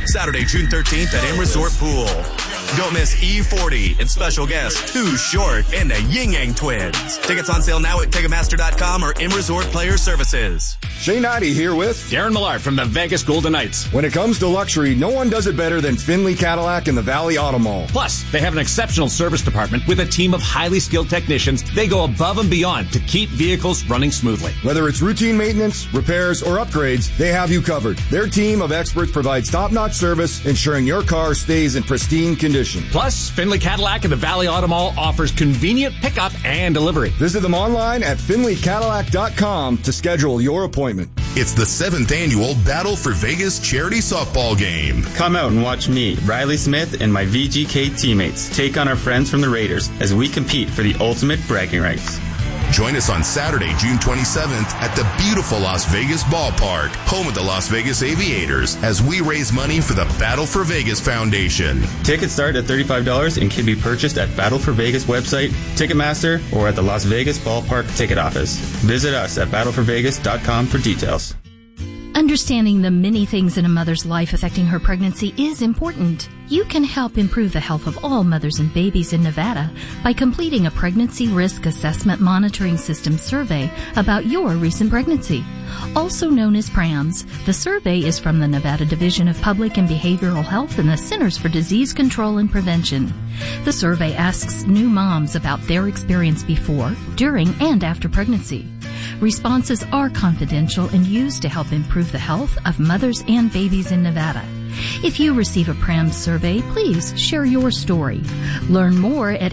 Saturday, June 13th at M Resort Pool. Don't miss E40 and special guest Too Short and the Yin Yang Twins. Tickets on sale now at Ticketmaster.com or M Resort Player Services. Shane Knighty here with Darren Millard from the Vegas Golden Knights. When it comes to luxury, no one does it better than Finley Cadillac in the Valley Auto Mall. Plus, they have an exceptional service department with a team of highly skilled technicians. They go above and beyond to keep vehicles running smoothly. Whether it's routine maintenance, repairs, or upgrades, they have you covered. Their team of experts provides top-notch service, ensuring your car stays in pristine condition. Plus, Finley Cadillac in the Valley Auto Mall offers convenient pickup and delivery. Visit them online at FinleyCadillac.com to schedule your appointment. It's the 7th annual Battle for Vegas charity softball game. Come out and watch me, Riley Smith, and my VGK teammates take on our friends from the Raiders as we compete for the ultimate bragging rights. Join us on Saturday, June 27th at the beautiful Las Vegas Ballpark, home of the Las Vegas Aviators, as we raise money for the Battle for Vegas Foundation. Tickets start at $35 and can be purchased at Battle for Vegas website, Ticketmaster, or at the Las Vegas Ballpark ticket office. Visit us at battleforvegas.com for details. Understanding the many things in a mother's life affecting her pregnancy is important. You can help improve the health of all mothers and babies in Nevada by completing a Pregnancy Risk Assessment Monitoring System survey about your recent pregnancy. Also known as PRAMS, the survey is from the Nevada Division of Public and Behavioral Health and the Centers for Disease Control and Prevention. The survey asks new moms about their experience before, during, and after pregnancy. Responses are confidential and used to help improve the health of mothers and babies in Nevada. If you receive a PRAMS survey, please share your story. Learn more at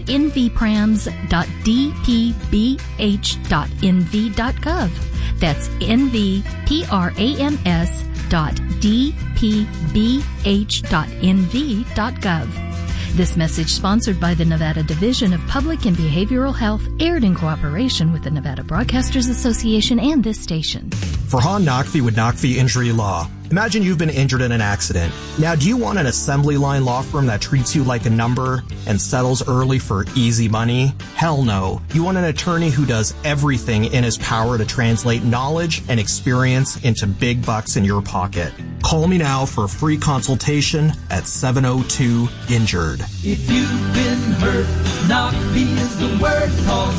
nvprams.dpbh.nv.gov. That's nvprams.dpbh.nv.gov. This message sponsored by the Nevada Division of Public and Behavioral Health, aired in cooperation with the Nevada Broadcasters Association and this station. Farhan Naqvi with Naqvi Injury Law. Imagine you've been injured in an accident. Now, do you want an assembly line law firm that treats you like a number and settles early for easy money? Hell no. You want an attorney who does everything in his power to translate knowledge and experience into big bucks in your pocket. Call me now for a free consultation at 702-INJURED. If you've been hurt, Naqvi is the word. Call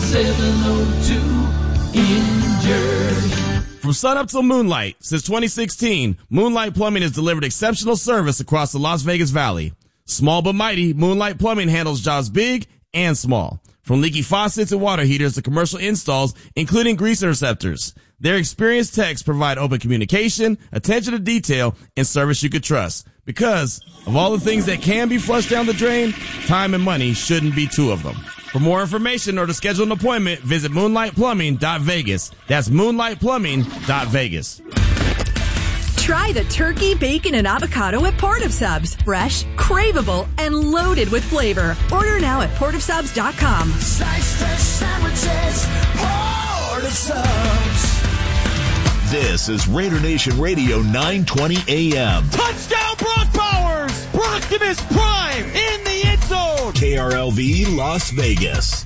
702-INJURED. From sunup till moonlight, since 2016, Moonlight Plumbing has delivered exceptional service across the Las Vegas Valley. Small but mighty, Moonlight Plumbing handles jobs big and small. From leaky faucets and water heaters to commercial installs, including grease interceptors. Their experienced techs provide open communication, attention to detail, and service you could trust. Because of all the things that can be flushed down the drain, time and money shouldn't be two of them. For more information or to schedule an appointment, visit moonlightplumbing.vegas. That's moonlightplumbing.vegas. Try the turkey, bacon, and avocado at Port of Subs. Fresh, craveable, and loaded with flavor. Order now at portofsubs.com. Slice fresh sandwiches, Port of Subs. This is Raider Nation Radio 920 AM. Touchdown Brock Bowers! Optimus Prime in the end zone! KRLV Las Vegas.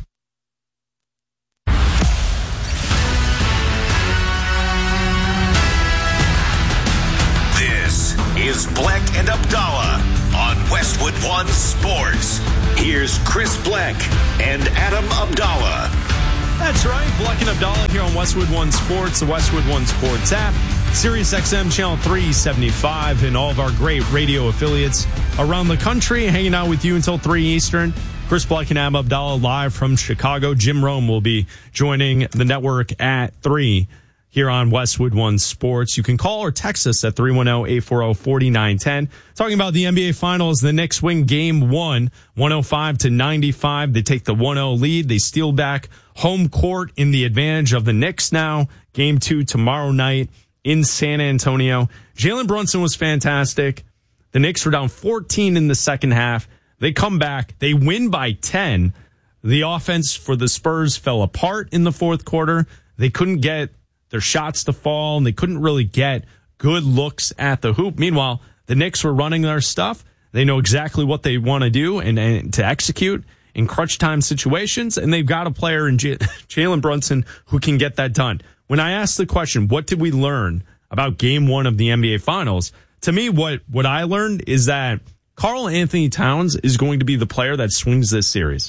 This is Black and Abdallah on Westwood One Sports. Here's Chris Black and Adam Abdallah. That's right, Black and Abdallah here on Westwood One Sports, the Westwood One Sports app, Sirius XM Channel 375, and all of our great radio affiliates around the country, hanging out with you until 3 Eastern. Chris Black and Adam Abdallah live from Chicago. Jim Rome will be joining the network at 3 here on Westwood One Sports. You can call or text us at 310-840-4910. Talking about the NBA Finals, the Knicks win Game 1, 105-95. They take the 1-0 lead. They steal back home court in the advantage of the Knicks now. Game 2 tomorrow night in San Antonio. Jalen Brunson was fantastic. The Knicks were down 14 in the second half. They come back. They win by 10. The offense for the Spurs fell apart in the fourth quarter. They couldn't get their shots to fall, and they couldn't really get good looks at the hoop. Meanwhile, the Knicks were running their stuff. They know exactly what they want to do and to execute in crunch time situations, and they've got a player in Jalen Brunson who can get that done. When I asked the question, what did we learn about Game 1 of the NBA Finals, to me, what I learned is that Karl Anthony Towns is going to be the player that swings this series.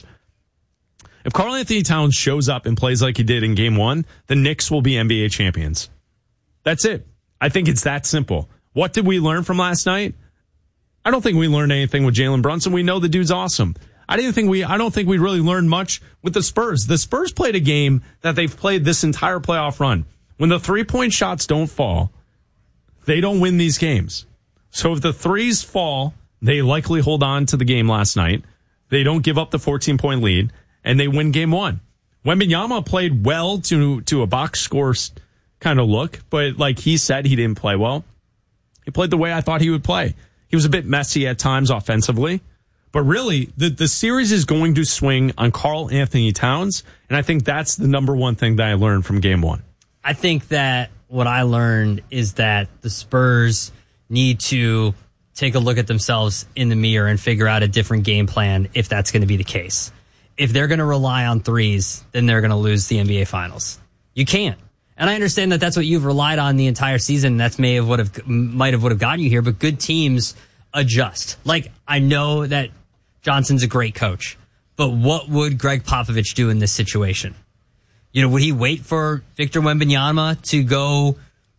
If Karl Anthony Towns shows up and plays like he did in Game 1, the Knicks will be NBA champions. That's it. I think it's that simple. What did we learn from last night? I don't think we learned anything with Jalen Brunson. We know the dude's awesome. I don't think we really learned much with the Spurs. The Spurs played a game that they've played this entire playoff run. When the 3-point shots don't fall, they don't win these games. So if the threes fall, they likely hold on to the game last night. They don't give up the 14-point lead, and they win Game 1. Wembanyama played well to a box score kind of look, but like he said, he didn't play well. He played the way I thought he would play. He was a bit messy at times offensively. But really, the series is going to swing on Karl Anthony Towns, and I think that's the number one thing that I learned from Game 1. I think that what I learned is that the Spurs need to take a look at themselves in the mirror and figure out a different game plan if that's going to be the case. If they're going to rely on threes, then they're going to lose the NBA Finals. You can't. And I understand that that's what you've relied on the entire season. That's might have would have gotten you here, but good teams adjust. Like, I know that Johnson's a great coach, but what would Greg Popovich do in this situation? Would he wait for Victor Wembanyama to go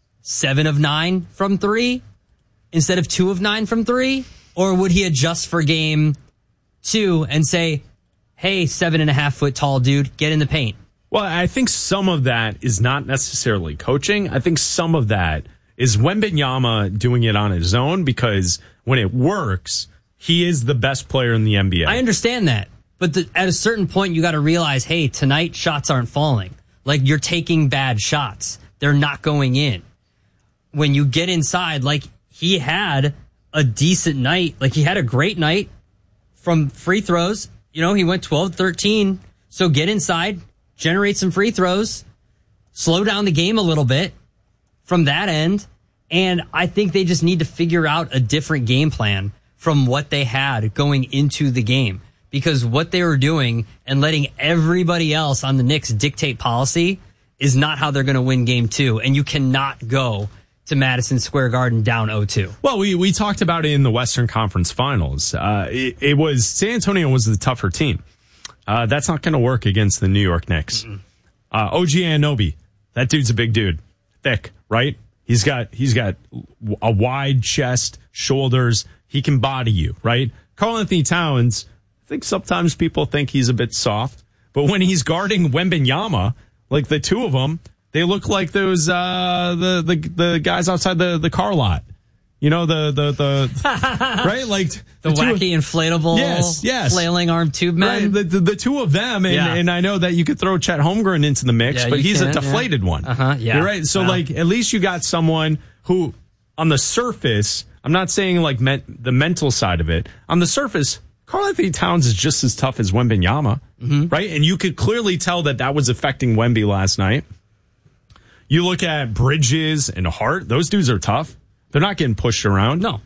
7 of 9 from 3 instead of 2 of 9 from 3? Or would he adjust for Game 2 and say, hey, 7.5 foot tall dude, get in the paint? Well, I think some of that is not necessarily coaching. I think some of that is Wembanyama doing it on his own, because when it works, he is the best player in the NBA. I understand that. But at a certain point, you got to realize, hey, tonight shots aren't falling. Like, you're taking bad shots. They're not going in. When you get inside, like, he had a decent night. Like, he had a great night from free throws. He went 12-13. So get inside, generate some free throws, slow down the game a little bit from that end. And I think they just need to figure out a different game plan from what they had going into the game. Because what they were doing and letting everybody else on the Knicks dictate policy is not how they're going to win Game 2. And you cannot go to Madison Square Garden down 0-2. Well, we talked about it in the Western Conference Finals. It was San Antonio was the tougher team. That's not going to work against the New York Knicks. OG Anunoby, that dude's a big dude, thick, right? He's got a wide chest, shoulders. He can body you, right? Karl Anthony Towns, I think sometimes people think he's a bit soft, but when he's guarding Wembanyama, like the two of them, they look like those the guys outside the car lot. The right, like the wacky inflatable, yes, flailing arm tube men. Right, the two of them, and I know that you could throw Chet Holmgren into the mix, but he's a deflated one. Yeah, you're right. So like, at least you got someone who, on the surface, I'm not saying like the mental side of it. On the surface, Karl Anthony Towns is just as tough as Wembanyama, right? And you could clearly tell that was affecting Wemby last night. You look at Bridges and Hart; those dudes are tough. They're not getting pushed around. No.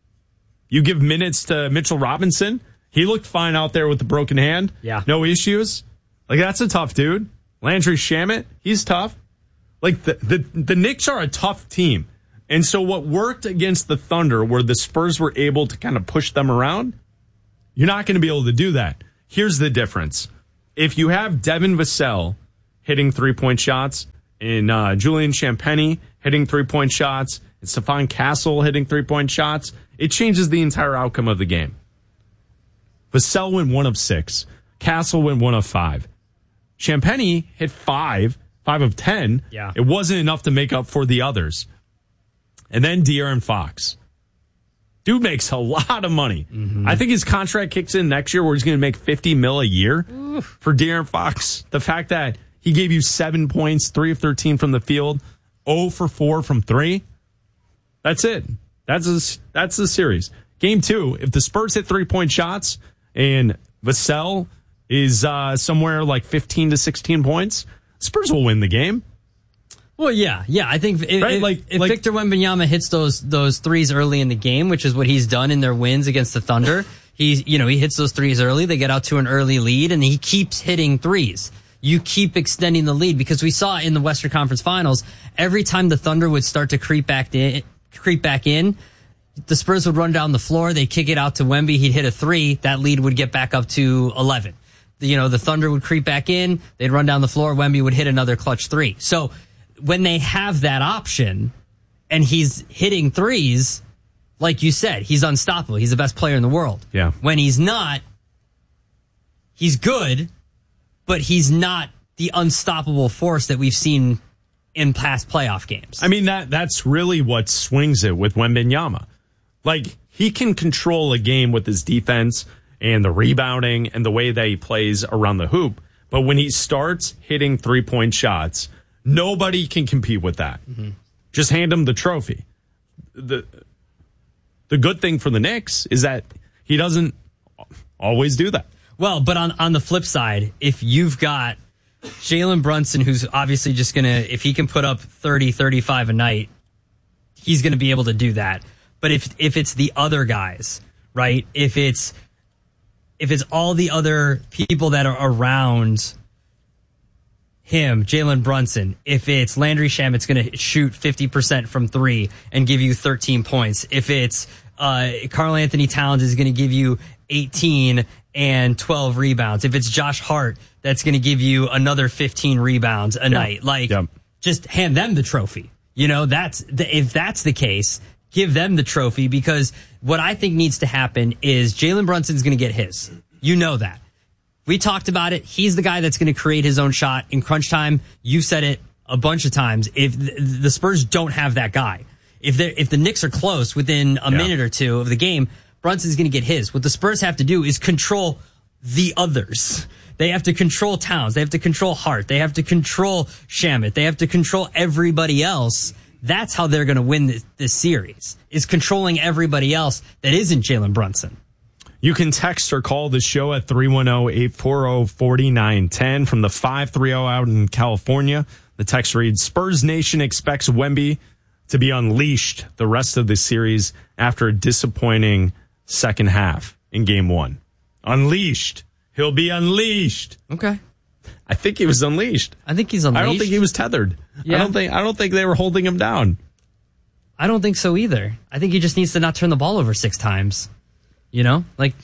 You give minutes to Mitchell Robinson. He looked fine out there with the broken hand. Yeah. No issues. Like, that's a tough dude. Landry Shamet, he's tough. Like, the Knicks are a tough team. And so what worked against the Thunder, where the Spurs were able to kind of push them around, you're not going to be able to do that. Here's the difference. If you have Devin Vassell hitting 3-point shots, and Julian Champagnie hitting 3-point shots, and Stephon Castle hitting 3-point shots, it changes the entire outcome of the game. Vassell went 1 of 6. Castle went 1 of 5. Champagnie hit 5 of 10. Yeah. It wasn't enough to make up for the others. And then De'Aaron Fox. Dude makes a lot of money. I think his contract kicks in next year where he's going to make $50 million a year. For De'Aaron Fox. The fact that he gave you 7 points, 3 of 13 from the field, 0 for 4 from 3. That's it. That's the series. Game 2, if the Spurs hit 3-point shots and Vassell is somewhere like 15 to 16 points, Spurs will win the game. Well, yeah. I think if Victor Wembanyama hits those threes early in the game, which is what he's done in their wins against the Thunder, he hits those threes early. They get out to an early lead, and he keeps hitting threes. You keep extending the lead, because we saw in the Western Conference Finals, every time the Thunder would start to creep back in, the Spurs would run down the floor. They'd kick it out to Wemby. He'd hit a 3. That lead would get back up to 11. The Thunder would creep back in. They'd run down the floor. Wemby would hit another clutch 3. So when they have that option and he's hitting 3s, like you said, he's unstoppable. He's the best player in the world. Yeah. When he's not, he's good, but he's not the unstoppable force that we've seen in past playoff games. I mean, that's really what swings it with Wembanyama. Like, he can control a game with his defense and the rebounding and the way that he plays around the hoop. But when he starts hitting 3-point shots, nobody can compete with that. Mm-hmm. Just hand him the trophy. The good thing for the Knicks is that he doesn't always do that. Well, but on the flip side, if you've got Jalen Brunson, who's obviously just going to, if he can put up 30, 35 a night, he's going to be able to do that. But if it's the other guys, right? If it's all the other people that are around him, Jalen Brunson, if it's Landry Shamet's going to shoot 50% from 3 and give you 13 points. If it's Karl Anthony Towns is going to give you 18 and 12 rebounds. If it's Josh Hart, that's going to give you another 15 rebounds a night. Like, just hand them the trophy. If that's the case, give them the trophy, because what I think needs to happen is Jalen Brunson's going to get his. You know that. We talked about it. He's the guy that's going to create his own shot in crunch time. You said it a bunch of times. If the Spurs don't have that guy, if the Knicks are close within a minute or two of the game, Brunson's going to get his. What the Spurs have to do is control the others. They have to control Towns. They have to control Hart. They have to control Shamet. They have to control everybody else. That's how they're going to win this series, is controlling everybody else that isn't Jalen Brunson. You can text or call the show at 310-840-4910 from the 530 out in California. The text reads, Spurs Nation expects Wemby to be unleashed the rest of the series after a disappointing second half in game 1. Unleashed. He'll be unleashed. Okay. I think he was unleashed. I think he's unleashed. I don't think he was tethered. Yeah. I don't think they were holding him down. I don't think so either. I think he just needs to not turn the ball over 6 times. Don't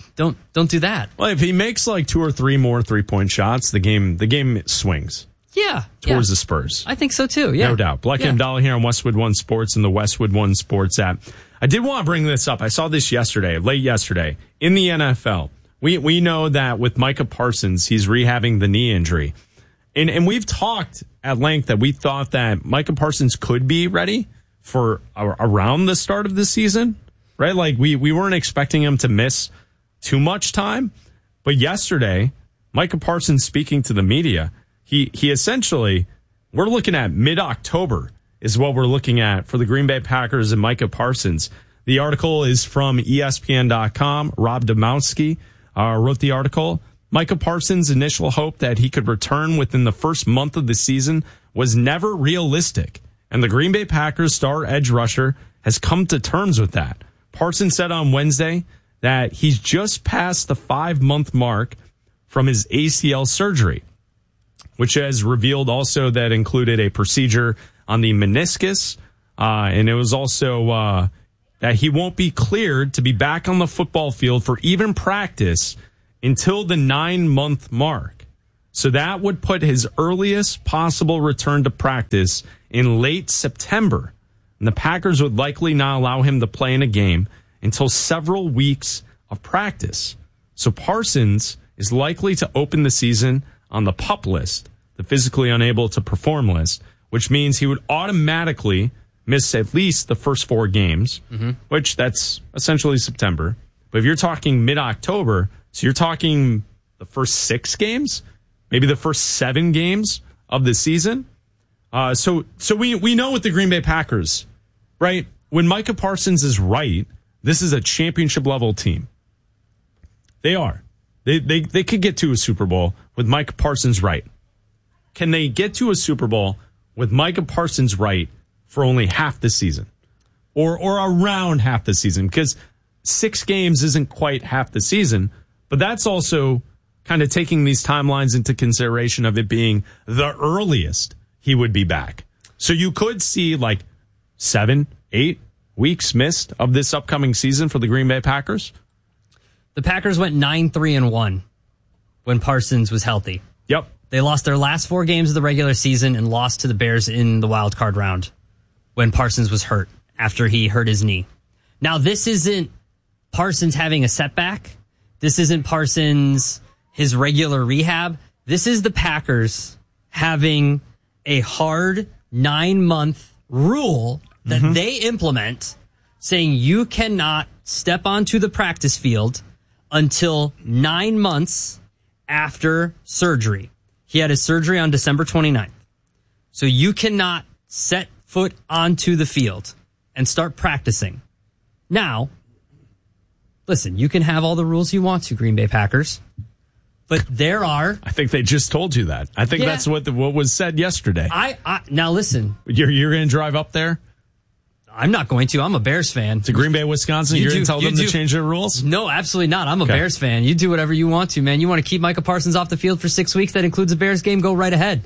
do that. Well, if he makes like 2 or 3 more 3-point shots, the game swings. Yeah. Towards the Spurs. I think so too. Yeah. No doubt. Black and Dollar here on Westwood One Sports and the Westwood One Sports app. I did want to bring this up. I saw this late yesterday in the NFL. We know that with Micah Parsons, he's rehabbing the knee injury. And we've talked at length that we thought that Micah Parsons could be ready for around the start of the season, right? Like we weren't expecting him to miss too much time. But yesterday, Micah Parsons speaking to the media, he essentially, we're looking at mid-October is what we're looking at for the Green Bay Packers and Micah Parsons. The article is from ESPN.com. Rob Domowski wrote the article. Micah Parsons' initial hope that he could return within the first month of the season was never realistic, and the Green Bay Packers star edge rusher has come to terms with that. Parsons said on Wednesday that he's just past the 5-month mark from his ACL surgery, which has revealed also that included a procedure on the meniscus, and it was also that he won't be cleared to be back on the football field for even practice until the 9-month mark. So that would put his earliest possible return to practice in late September. And the Packers would likely not allow him to play in a game until several weeks of practice. So Parsons is likely to open the season on the PUP list, the physically unable to perform list, which means he would automatically miss at least the first 4 games, which that's essentially September. But if you're talking mid-October, so you're talking the first 6 games, maybe the first 7 games of the season. So we know with the Green Bay Packers, right? When Micah Parsons is right, this is a championship level team. They are. They could get to a Super Bowl with Micah Parsons right. Can they get to a Super Bowl with Micah Parsons right for only half the season or around half the season? Because 6 games isn't quite half the season, but that's also kind of taking these timelines into consideration of it being the earliest he would be back. So you could see like 7, 8, weeks missed of this upcoming season for the Green Bay Packers? The Packers went 9-3-1 when Parsons was healthy. Yep. They lost their last 4 games of the regular season and lost to the Bears in the wild card round when Parsons was hurt after he hurt his knee. Now, this isn't Parsons having a setback. This isn't Parsons, his regular rehab. This is the Packers having a hard 9-month rule that they implement saying you cannot step onto the practice field until 9 months after surgery. He had his surgery on December 29th. So you cannot set foot onto the field and start practicing. Now, listen, you can have all the rules you want to, Green Bay Packers, but there are... I think they just told you that. I think that's what was said yesterday. Now listen. You're going to drive up there? I'm not going to. I'm a Bears fan. To Green Bay, Wisconsin, you're going to tell them to change their rules? No, absolutely not. I'm a Bears fan. You do whatever you want to, man. You want to keep Micah Parsons off the field for 6 weeks? That includes a Bears game. Go right ahead.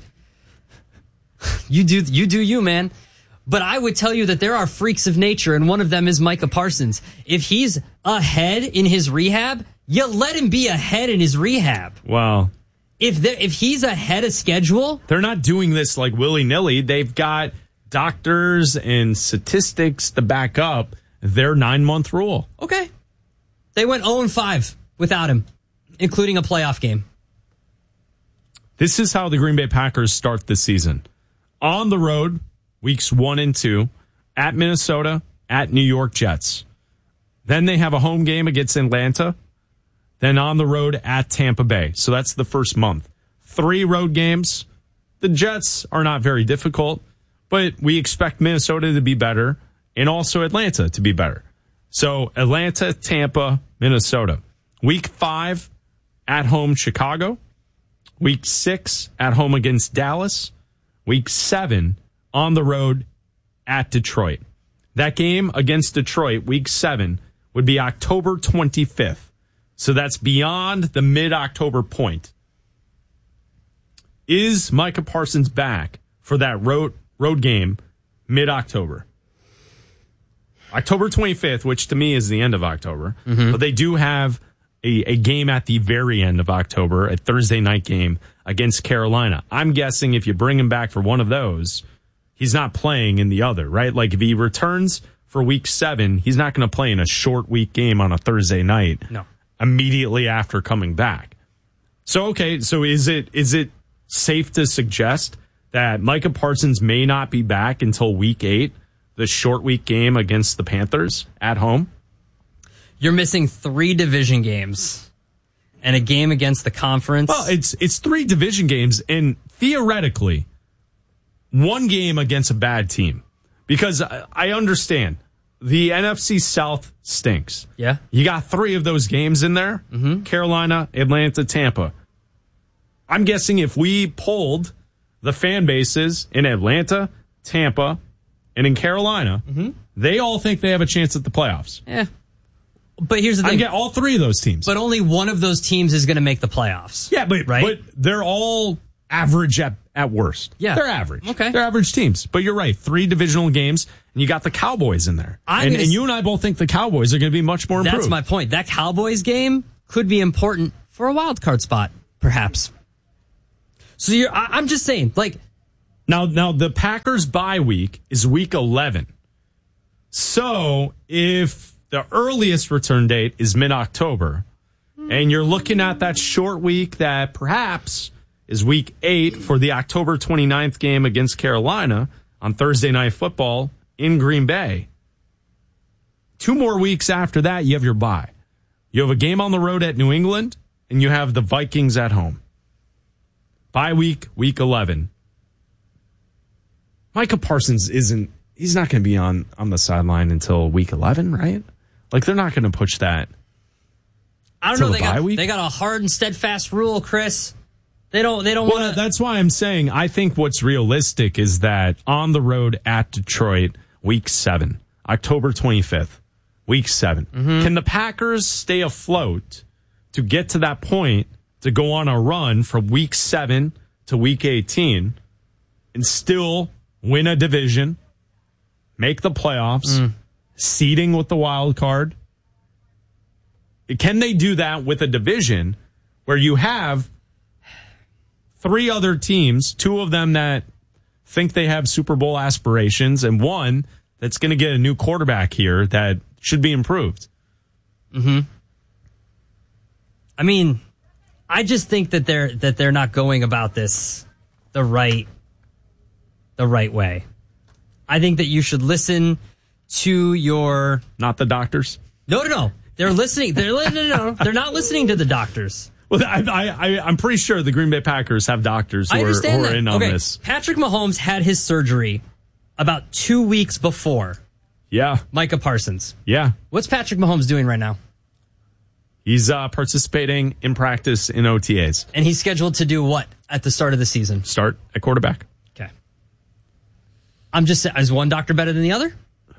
You do you, man. But I would tell you that there are freaks of nature, and one of them is Micah Parsons. If he's ahead in his rehab, you let him be ahead in his rehab. Wow. If he's ahead of schedule... They're not doing this like willy-nilly. They've got doctors and statistics to back up their 9-month rule. Okay. They went 0-5 without him, including a playoff game. This is how the Green Bay Packers start the season. On the road, weeks 1 and 2, at Minnesota, at New York Jets. Then they have a home game against Atlanta. Then on the road at Tampa Bay. So that's the first month. 3 road games. The Jets are not very difficult, but we expect Minnesota to be better and also Atlanta to be better. So Atlanta, Tampa, Minnesota. Week 5 at home, Chicago. Week 6 at home against Dallas. Week 7 on the road at Detroit. That game against Detroit, week 7, would be October 25th. So that's beyond the mid-October point. Is Micah Parsons back for that road game mid-October? October 25th, which to me is the end of October. But they do have a game at the very end of October, a Thursday night game against Carolina. I'm guessing if you bring him back for one of those, he's not playing in the other, right? Like if he returns for week 7, he's not going to play in a short week game on a Thursday night. No. Immediately after coming back. So, okay, so is it safe to suggest that Micah Parsons may not be back until week 8, the short week game against the Panthers at home? You're missing 3 division games and a game against the conference. Well, it's 3 division games and theoretically 1 game against a bad team. Because I understand the NFC South stinks. Yeah. You got 3 of those games in there. Carolina, Atlanta, Tampa. I'm guessing if we polled the fan bases in Atlanta, Tampa, and in Carolina, they all think they have a chance at the playoffs. Yeah. But here's the thing. I get all 3 of those teams. But only one of those teams is going to make the playoffs. Yeah, but they're all average at worst. Yeah. They're average. Okay. They're average teams. But you're right. 3 divisional games, and you got the Cowboys in there. And you and I both think the Cowboys are going to be much more improved. That's my point. That Cowboys game could be important for a wild card spot, perhaps. So I'm just saying, like... Now the Packers bye week is week 11. So if the earliest return date is mid-October, and you're looking at that short week that perhaps is week 8 for the October 29th game against Carolina on Thursday Night Football in Green Bay, 2 more weeks after that, you have your bye. You have a game on the road at New England, and you have the Vikings at home. Bye week, week 11. Micah Parsons he's not going to be on the sideline until week 11, right? Like, they're not going to push that. I don't know. They got a hard and steadfast rule, Chris. They don't want to. That's why I'm saying I think what's realistic is that on the road at Detroit, week 7, October 25th, week 7. Can the Packers stay afloat to get to that point to go on a run from week 7 to week 18 and still win a division, make the playoffs, seeding with the wild card? Can they do that with a division where you have 3 other teams, 2 of them that think they have Super Bowl aspirations, and 1 that's going to get a new quarterback here that should be improved? Mm-hmm. I mean, I just think that they're not going about this the right way. I think that you should listen to your... Not the doctors? No. They're listening. No. They're not listening to the doctors. Well, I'm pretty sure the Green Bay Packers have doctors who are in on this. Patrick Mahomes had his surgery about 2 weeks before. Yeah. Micah Parsons. Yeah. What's Patrick Mahomes doing right now? He's participating in practice in OTAs. And he's scheduled to do what at the start of the season? Start at quarterback. Okay. I'm just saying, is one doctor better than the other?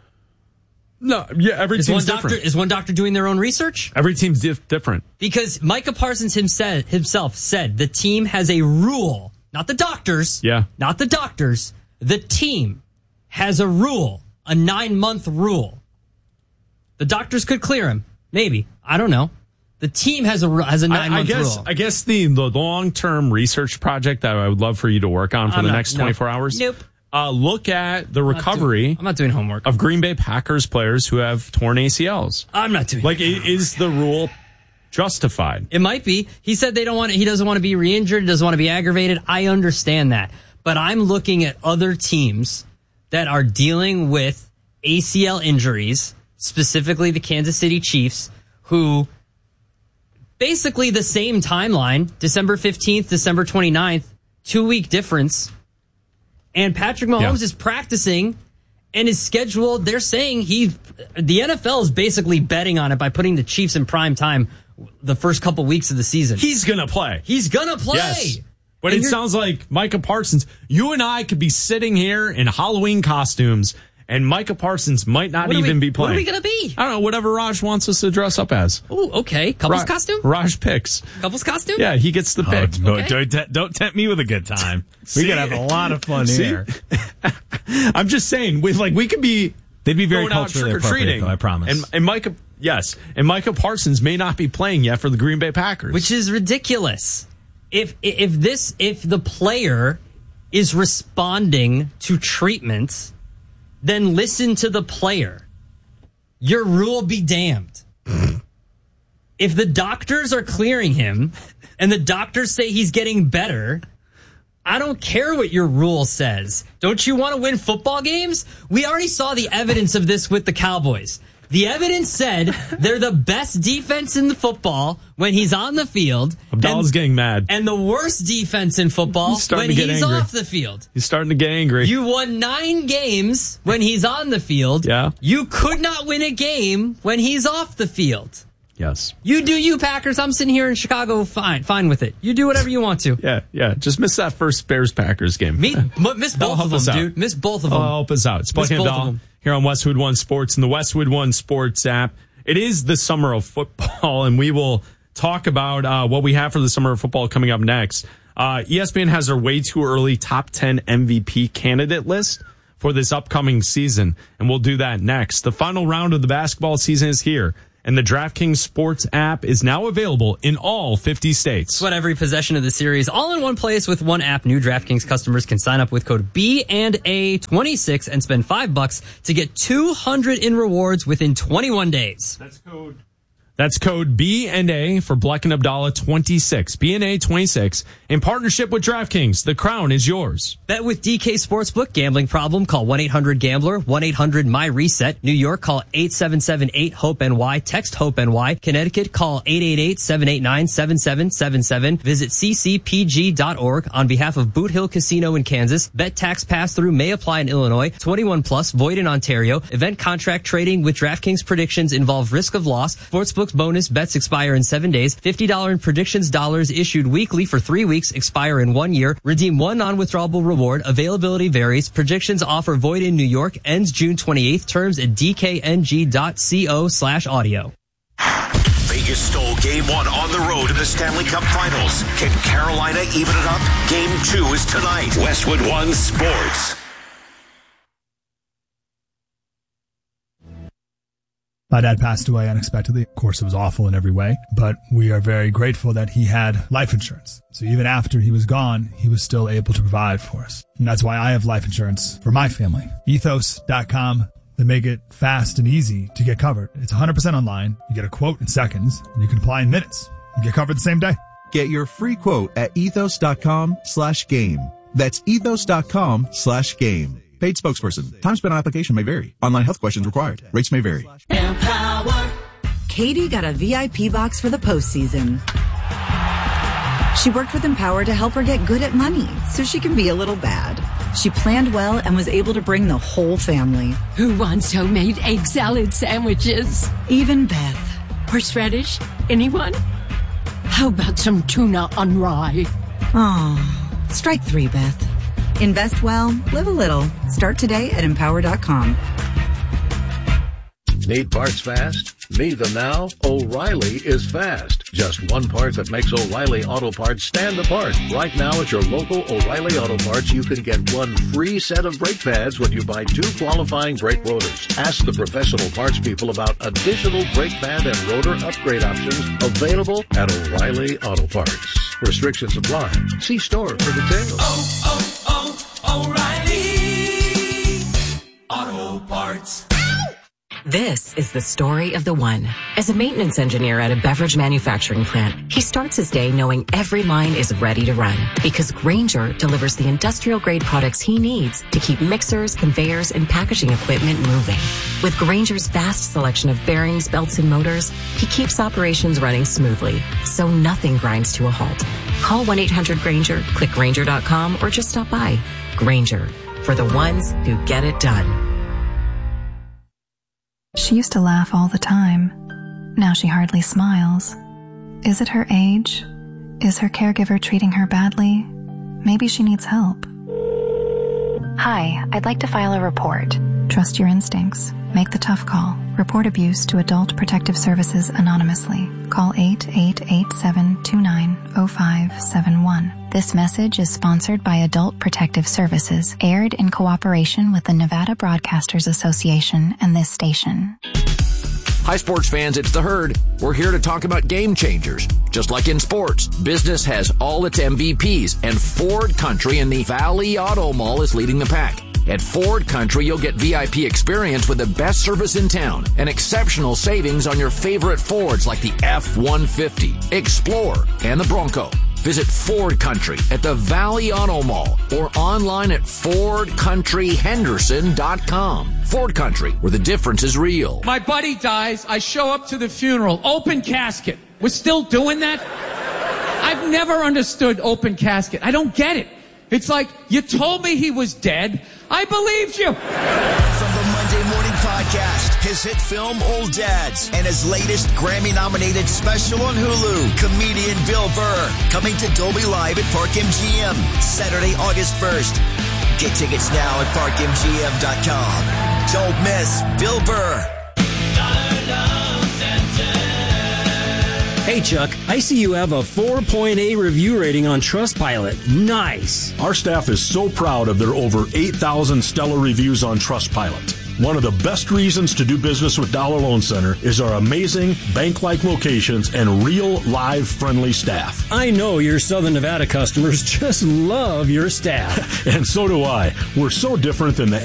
No, yeah, every team's different. Is one doctor doing their own research? Every team's different. Because Micah Parsons himself said the team has a rule, not the doctors. Yeah. Not the doctors. The team has a rule, a 9-month rule. The doctors could clear him. Maybe. I don't know. The team has a 9-month rule. I guess the long-term research project that I would love for you to work on for the next 24 hours. Nope. Look at the recovery. I'm not doing homework. Of Green Bay Packers players who have torn ACLs. I'm not doing. Is the rule justified? It might be. He said he doesn't want to be re-injured. He doesn't want to be aggravated. I understand that, but I'm looking at other teams that are dealing with ACL injuries, specifically the Kansas City Chiefs, who basically the same timeline, December 15th, December 29th, 2-week difference. And Patrick Mahomes is practicing and is scheduled. They're saying the NFL is basically betting on it by putting the Chiefs in prime time the first couple weeks of the season. He's going to play. Yes. But it sounds like Micah Parsons, you and I could be sitting here in Halloween costumes and Micah Parsons might not even be playing. What are we going to be? I don't know, whatever Raj wants us to dress up as. Oh, okay. Couples costume? Raj picks. Couples costume? Yeah, he gets the pick. Don't tempt me with a good time. We could have a lot of fun here. I'm just saying, we could be. They'd be very going out culturally appropriate, though, I promise. And Micah, yes, and Micah Parsons may not be playing yet for the Green Bay Packers, which is ridiculous. If the player is responding to treatments, then listen to the player. Your rule be damned. If the doctors are clearing him and the doctors say he's getting better, I don't care what your rule says. Don't you want to win football games? We already saw the evidence of this with the Cowboys. The evidence said they're the best defense in the football when he's on the field. Abdallah's getting mad. And the worst defense in football when he's off the field. He's starting to get angry. You won 9 games when he's on the field. Yeah. You could not win a game when he's off the field. Yes. You do you, Packers. I'm sitting here in Chicago, fine with it. You do whatever you want to. Yeah. Just miss that first Bears-Packers game. Miss both of them, dude. Miss both of them. Help us out. It's Blake and Abdallah here on Westwood One Sports and the Westwood One Sports app. It is the summer of football, and we will talk about what we have for the summer of football coming up next. ESPN has their way too early top 10 MVP candidate list for this upcoming season, and we'll do that next. The final round of the basketball season is here, and the DraftKings Sports app is now available in all 50 states. Sweat every possession of the series all in one place with one app. New DraftKings customers can sign up with code B&A26 and spend $5 to get $200 in rewards within 21 days. That's code B&A for Black and Abdallah 26. B&A 26 in partnership with DraftKings. The crown is yours. Bet with DK Sportsbook. Gambling problem? Call 1-800-GAMBLER. 1-800-MY-RESET. New York, call 877-8-HOPE-NY. Text HOPE-NY. Connecticut, call 888-789-7777. Visit ccpg.org on behalf of Boot Hill Casino in Kansas. Bet tax pass-through may apply in Illinois. 21 plus, void in Ontario. Event contract trading with DraftKings predictions involve risk of loss. Sportsbook's bonus bets expire in 7 days. $50 in predictions dollars issued weekly for 3 weeks, expire in 1 year. Redeem one non-withdrawable reward. Availability varies. Predictions offer void in New York. Ends June 28th. Terms at dkng.co/audio. Vegas stole Game 1 on the road in the Stanley Cup Finals. Can Carolina even it up? Game 2 is tonight. Westwood One Sports. My dad passed away unexpectedly. Of course, it was awful in every way, but we are very grateful that he had life insurance. So even after he was gone, he was still able to provide for us. And that's why I have life insurance for my family. Ethos.com. They make it fast and easy to get covered. It's 100% online. You get a quote in seconds, and you can apply in minutes. You get covered the same day. Get your free quote at ethos.com/game. That's ethos.com/game. Paid spokesperson. Time spent on application may vary. Online health questions required. Rates may vary. Empower. Katie got a VIP box for the postseason. She worked with Empower to help her get good at money so she can be a little bad. She planned well and was able to bring the whole family. Who wants homemade egg salad sandwiches? Even Beth. Horseradish? Anyone? How about some tuna on rye? Oh, strike 3, Beth. Invest well, live a little. Start today at Empower.com. Need parts fast? Need them now? O'Reilly is fast. Just one part that makes O'Reilly Auto Parts stand apart. Right now at your local O'Reilly Auto Parts, you can get one free set of brake pads when you buy 2 qualifying brake rotors. Ask the professional parts people about additional brake pad and rotor upgrade options available at O'Reilly Auto Parts. Restrictions apply. See store for details. O'Reilly Auto Parts. This is the story of the one. As a maintenance engineer at a beverage manufacturing plant, he starts his day knowing every line is ready to run because Grainger delivers the industrial-grade products he needs to keep mixers, conveyors, and packaging equipment moving. With Grainger's vast selection of bearings, belts, and motors, he keeps operations running smoothly, so nothing grinds to a halt. Call 1-800-GRAINGER, click Grainger.com, or just stop by. Grainger, for the ones who get it done. She used to laugh all the time. Now she hardly smiles. Is it her age? Is her caregiver treating her badly? Maybe she needs help. Hi, I'd like to file a report. Trust your instincts. Make the tough call. Report abuse to Adult Protective Services anonymously. Call 888-729-0571. This message is sponsored by Adult Protective Services, aired in cooperation with the Nevada Broadcasters Association and this station. Hi, sports fans, it's The Herd. We're here to talk about game changers. Just like in sports, business has all its MVPs, and Ford Country in the Valley Auto Mall is leading the pack. At Ford Country, you'll get VIP experience with the best service in town and exceptional savings on your favorite Fords like the F-150, Explorer, and the Bronco. Visit Ford Country at the Valley Auto Mall or online at FordCountryHenderson.com. Ford Country, where the difference is real. My buddy dies. I show up to the funeral. Open casket. We're still doing that? I've never understood open casket. I don't get it. It's like, you told me he was dead. I believed you. From the Monday Morning Podcast, his hit film Old Dads, and his latest Grammy-nominated special on Hulu, comedian Bill Burr, coming to Dolby Live at Park MGM, Saturday, August 1st. Get tickets now at parkmgm.com. Don't miss Bill Burr. Hey, Chuck, I see you have a 4.8 review rating on Trustpilot. Nice. Our staff is so proud of their over 8,000 stellar reviews on Trustpilot. One of the best reasons to do business with Dollar Loan Center is our amazing bank-like locations and real, live, friendly staff. I know your Southern Nevada customers just love your staff. And so do I. We're so different than the